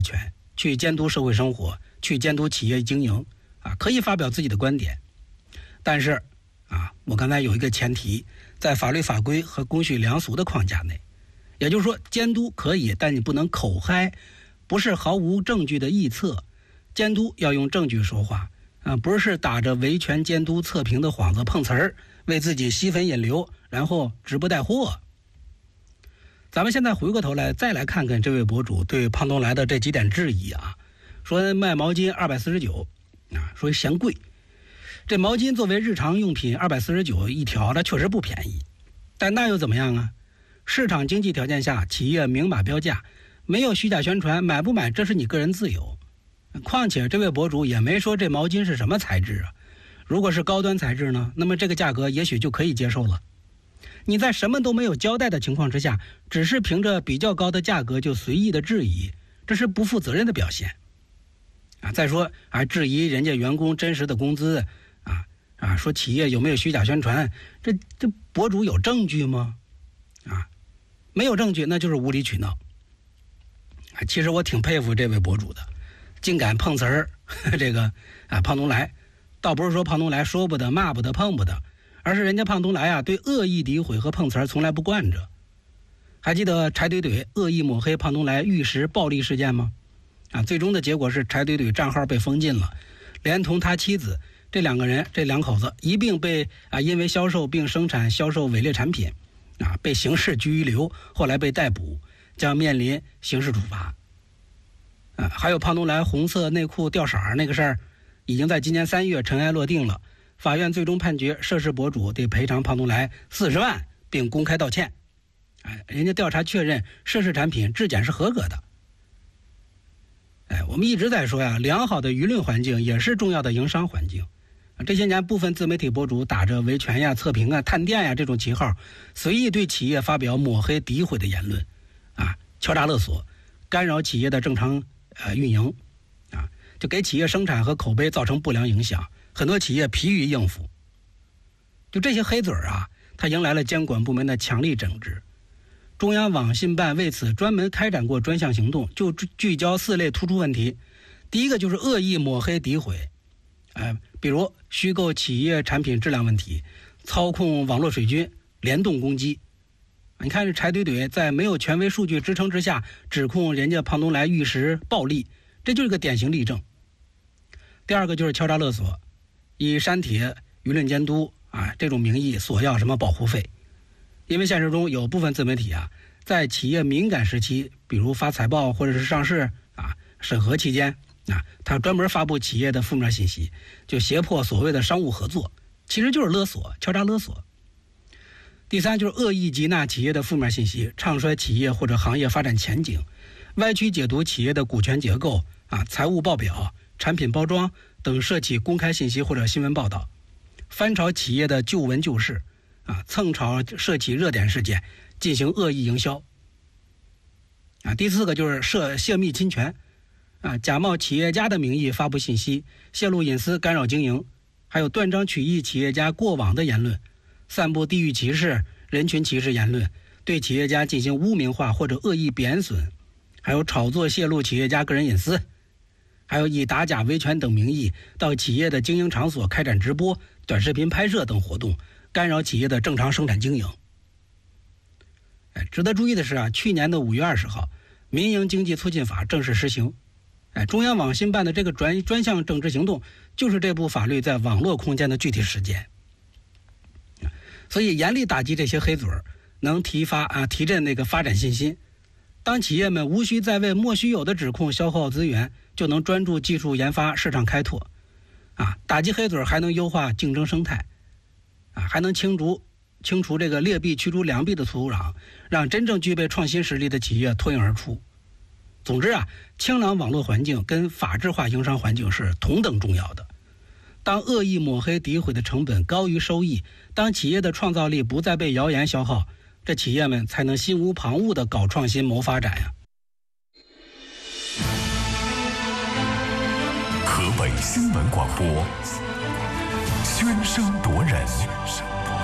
权，去监督社会生活，去监督企业经营可以发表自己的观点。但是我刚才有一个前提，在法律法规和公序良俗的框架内，也就是说监督可以，但你不能口嗨，不是毫无证据的臆测，监督要用证据说话不是打着维权监督测评的幌子碰瓷儿，为自己吸粉引流，然后直播带货。咱们现在回过头来再来看看这位博主对胖东来的这几点质疑说卖毛巾249说嫌贵。这毛巾作为日常用品249一条，它确实不便宜，但那又怎么样市场经济条件下，企业明码标价，没有虚假宣传，买不买这是你个人自由。况且这位博主也没说这毛巾是什么材质如果是高端材质呢，那么这个价格也许就可以接受了。你在什么都没有交代的情况之下，只是凭着比较高的价格就随意的质疑，这是不负责任的表现再说质疑人家员工真实的工资说企业有没有虚假宣传，这博主有证据吗没有证据那就是无理取闹其实我挺佩服这位博主的，竟敢碰瓷儿这个胖东来，倒不是说胖东来说不得骂不得碰不得，而是人家胖东来对恶意诋毁和碰瓷儿从来不惯着。还记得柴怼怼恶意抹黑胖东来玉石暴力事件吗最终的结果是柴怼怼账号被封禁了，连同他妻子这两口子一并被因为销售并生产销售伪劣产品被刑事拘留，后来被逮捕，将面临刑事处罚还有胖东来红色内裤掉色那个事儿，已经在今年3月尘埃落定了，法院最终判决涉事博主得赔偿胖东来40万，并公开道歉人家调查确认涉事产品质检是合格的我们一直在说良好的舆论环境也是重要的营商环境这些年部分自媒体博主打着维权测评探店这种旗号，随意对企业发表抹黑诋毁的言论敲诈勒索，干扰企业的正常运营就给企业生产和口碑造成不良影响，很多企业疲于应付。就这些黑嘴它迎来了监管部门的强力整治。中央网信办为此专门开展过专项行动，就聚焦4类突出问题。第一个就是恶意抹黑诋毁比如虚构企业产品质量问题，操控网络水军，联动攻击。你看这柴怼怼在没有权威数据支撑之下指控人家胖东来玉石暴利，这就是个典型例证。第二个就是敲诈勒索，以删帖、舆论监督这种名义索要什么保护费。因为现实中有部分自媒体在企业敏感时期，比如发财报或者是上市审核期间他专门发布企业的负面信息，就胁迫所谓的商务合作，其实就是勒索，敲诈勒索。第三就是恶意集纳企业的负面信息，唱衰企业或者行业发展前景，歪曲解读企业的股权结构财务报表、产品包装等涉企公开信息或者新闻报道，翻炒企业的旧闻旧事蹭炒涉企热点事件，进行恶意营销第四个就是泄密侵权假冒企业家的名义发布信息，泄露隐私，干扰经营，还有断章取义企业家过往的言论，散布地域歧视、人群歧视言论，对企业家进行污名化或者恶意贬损，还有炒作泄露企业家个人隐私，还有以打假维权等名义到企业的经营场所开展直播、短视频拍摄等活动，干扰企业的正常生产经营。值得注意的是去年的5月20号，民营经济促进法正式实行。中央网信办的这个专项整治行动，就是这部法律在网络空间的具体实践。所以严厉打击这些黑嘴能提振那个发展信心。当企业们无需再为莫须有的指控消耗资源，就能专注技术研发、市场开拓。打击黑嘴还能优化竞争生态，还能清除这个劣币驱逐良币的土壤，让真正具备创新实力的企业脱颖而出。总之清朗网络环境跟法治化营商环境是同等重要的。当恶意抹黑诋毁的成本高于收益，当企业的创造力不再被谣言消耗，这企业们才能心无旁骛地搞创新谋发展河北新闻广播，宣声夺人。